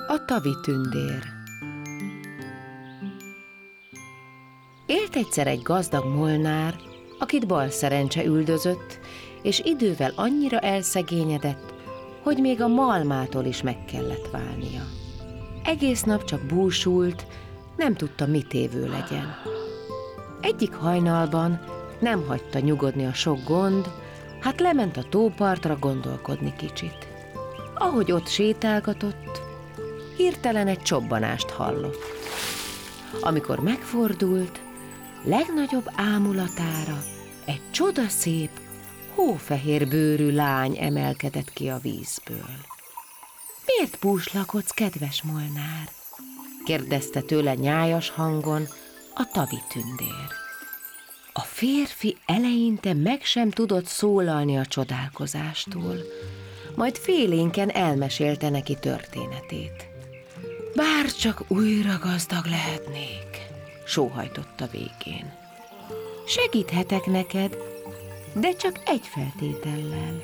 A tavitündér. Élt egyszer egy gazdag molnár, akit balszerencse üldözött, és idővel annyira elszegényedett, hogy még a malmától is meg kellett válnia. Egész nap csak búsult, nem tudta, mit évő legyen. Egyik hajnalban nem hagyta nyugodni a sok gond, hát lement a tópartra gondolkodni kicsit. Ahogy ott sétálgatott, hirtelen egy csobbanást hallott. Amikor megfordult, legnagyobb ámulatára egy csodaszép, hófehér bőrű lány emelkedett ki a vízből. Miért búslakodsz, kedves molnár? kérdezte tőle nyájas hangon a tavitündér. A férfi eleinte meg sem tudott szólalni a csodálkozástól, majd félénken elmesélte neki történetét. Bár csak újra gazdag lehetnék, sóhajtotta végén. Segíthetek neked, de csak egy feltétellel.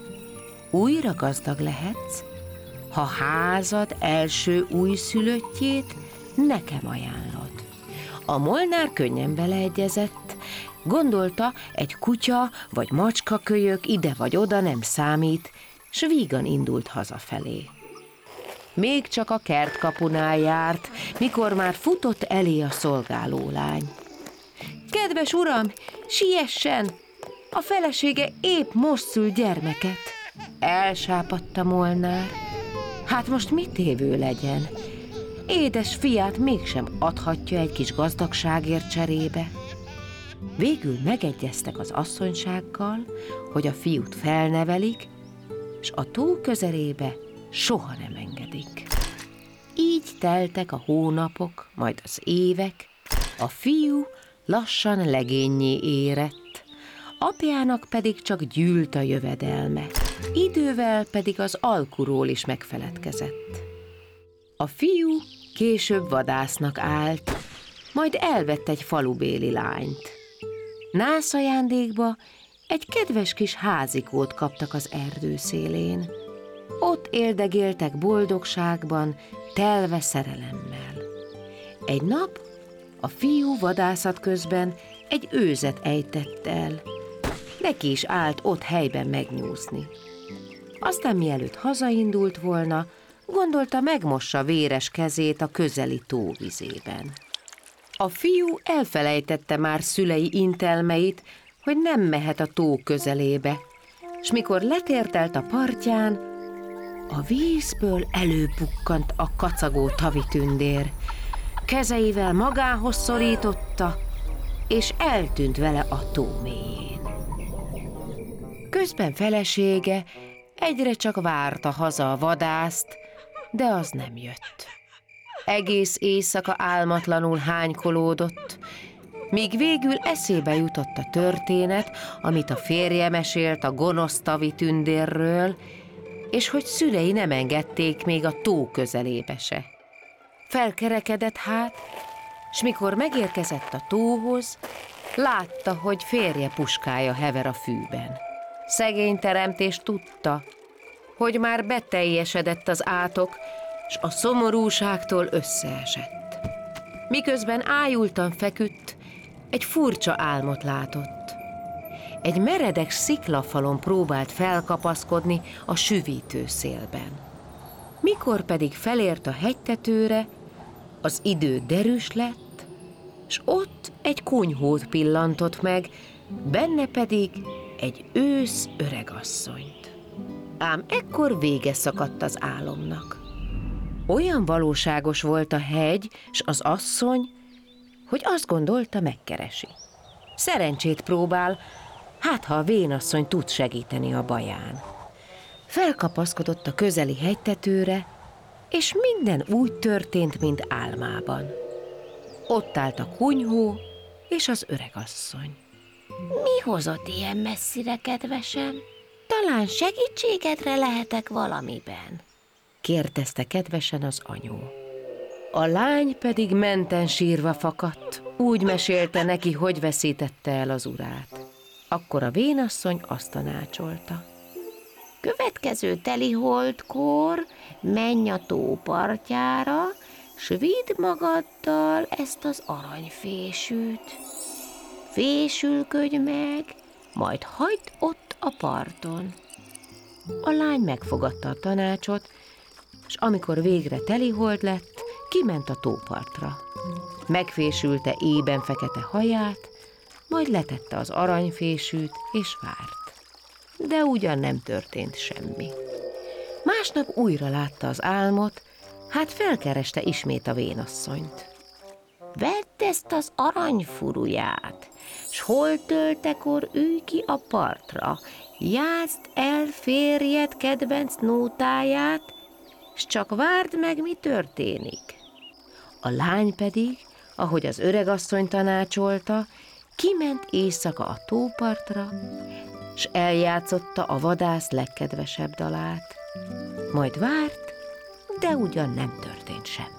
Újra gazdag lehetsz, ha házad első újszülöttjét nekem ajánlod. A molnár könnyen beleegyezett, gondolta, egy kutya vagy macskakölyök ide vagy oda nem számít, s vígan indult hazafelé. Még csak a kertkapunál járt, mikor már futott elé a szolgálólány. Kedves uram, siessen! A felesége épp most szül gyermeket. Elsápadt a molnár. Hát most mit évő legyen? Édes fiát mégsem adhatja egy kis gazdagságért cserébe. Végül megegyeztek az asszonysággal, hogy a fiút felnevelik, s a tó közelébe soha nem engedik. Így teltek a hónapok, majd az évek, a fiú lassan legénnyé érett, apjának pedig csak gyűlt a jövedelme, idővel pedig az alkuról is megfeledkezett. A fiú később vadásznak állt, majd elvett egy falubéli lányt. Nászajándékba egy kedves kis házikót kaptak az erdő szélén. Ott éldegéltek boldogságban, telve szerelemmel. Egy nap a fiú vadászat közben egy őzet ejtett el. Neki is állt ott helyben megnyúzni. Aztán mielőtt hazaindult volna, gondolta, megmossa véres kezét a közeli tóvizében. A fiú elfelejtette már szülei intelmeit, hogy nem mehet a tó közelébe, s mikor letértelt a partján, a vízből előpukkant a kacagó tavitündér. Kezeivel magához szorította, és eltűnt vele a tó mélyén. Közben felesége egyre csak várta haza a vadászt, de az nem jött. Egész éjszaka álmatlanul hánykolódott, míg végül eszébe jutott a történet, amit a férje mesélt a gonosz tavitündérről, és hogy szülei nem engedték még a tó közelébe se. Felkerekedett hát, s mikor megérkezett a tóhoz, látta, hogy férje puskája hever a fűben. Szegény teremtés tudta, hogy már beteljesedett az átok, s a szomorúságtól összeesett. Miközben ájultan feküdt, egy furcsa álmot látott. Egy meredek sziklafalon próbált felkapaszkodni a süvítő szélben. Mikor pedig felért a hegytetőre, az idő derűs lett, s ott egy kunyhót pillantott meg, benne pedig egy ősz öregasszonyt. Ám ekkor vége szakadt az álomnak. Olyan valóságos volt a hegy s az asszony, hogy azt gondolta, megkeresi. Szerencsét próbál, hát ha a vénasszony tud segíteni a baján. Felkapaszkodott a közeli hegytetőre, és minden úgy történt, mint álmában. Ott állt a kunyhó és az öregasszony. Mi hozott ilyen messzire, kedvesem? Talán segítségedre lehetek valamiben? Kérdezte kedvesen az anyu. A lány pedig menten sírva fakadt, úgy mesélte neki, hogy veszítette el az urát. Akkor a vénasszony azt tanácsolta. következő teliholdkor menj a tó partjára, s vidd magaddal ezt az aranyfésűt. Fésülködj meg, majd hagyd ott a parton. A lány megfogadta a tanácsot, és amikor végre telihold lett, kiment a tópartra. Megfésülte ében fekete haját, majd letette az aranyfésűt, és várt. De ugyan nem történt semmi. Másnap újra látta az álmot, hát felkereste ismét a vénasszonyt. Vedd ezt az aranyfuruját, s hol töltekor ülj ki a partra, játszd el férjed kedvenc nótáját, s csak várd meg, mi történik. A lány pedig, ahogy az öregasszony tanácsolta, kiment éjszaka a tópartra, s eljátszotta a vadász legkedvesebb dalát. Majd várt, de ugyan nem történt semmi.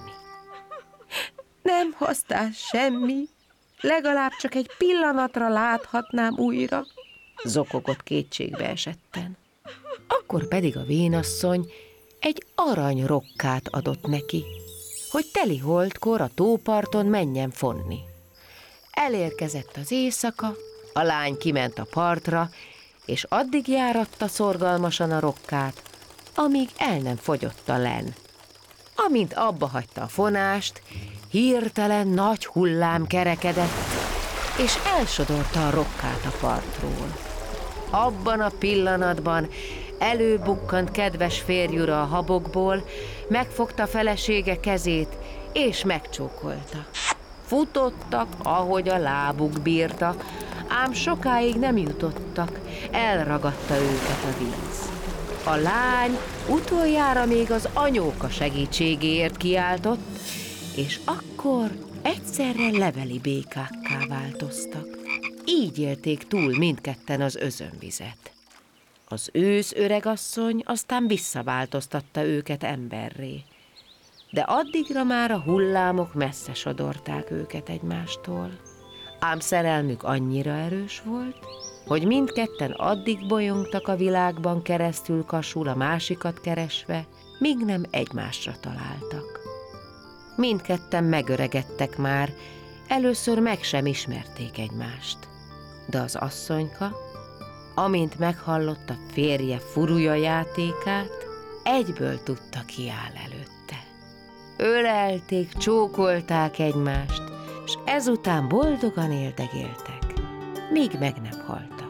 Nem hoztál semmi, legalább csak egy pillanatra láthatnám újra, zokogott kétségbe esetten. Akkor pedig a vénasszony egy aranyrokkát adott neki, hogy teliholdkor a tóparton menjen fonni. Elérkezett az éjszaka, a lány kiment a partra, és addig járatta szorgalmasan a rokkát, amíg el nem fogyott a len. Amint abba hagyta a fonást, hirtelen nagy hullám kerekedett, és elsodorta a rokkát a partról. Abban a pillanatban előbukkant kedves férjura a habokból, megfogta felesége kezét, és megcsókolta. Futottak, ahogy a lábuk bírta, ám sokáig nem jutottak, elragadta őket a víz. A lány utoljára még az anyóka segítségéért kiáltott, és akkor egyszerre leveli békákká változtak. Így élték túl mindketten az özönvizet. Az ősz öregasszony aztán visszaváltoztatta őket emberré, de addigra már a hullámok messze sodorták őket egymástól. Ám szerelmük annyira erős volt, hogy mindketten addig bolyongtak a világban keresztül kasul a másikat keresve, míg nem egymásra találtak. Mindketten megöregedtek már, először meg sem ismerték egymást. De az asszonyka, amint meghallotta férje furúja játékát, egyből tudta, ki áll előtte. Ölelték, csókolták egymást, s ezután boldogan éldegéltek, míg meg nem haltak.